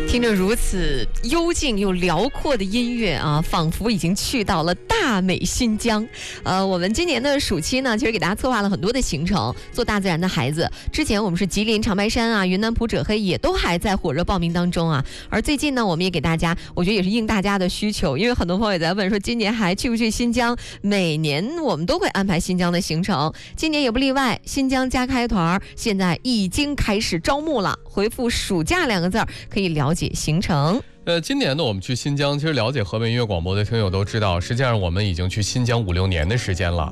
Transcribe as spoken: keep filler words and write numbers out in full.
听着如此幽静又辽阔的音乐啊，仿佛已经去到了大美新疆。呃，我们今年的暑期呢，其实给大家策划了很多的行程，做大自然的孩子。之前我们是吉林长白山啊、云南普者黑也都还在火热报名当中啊。而最近呢，我们也给大家，我觉得也是应大家的需求，因为很多朋友也在问说，今年还去不去新疆？每年我们都会安排新疆的行程，今年也不例外。新疆加开团现在已经开始招募了，回复暑假两个字儿可以了解行程。 呃，今年呢，我们去新疆，其实了解河北音乐广播的听友都知道，实际上我们已经去新疆五六年的时间了。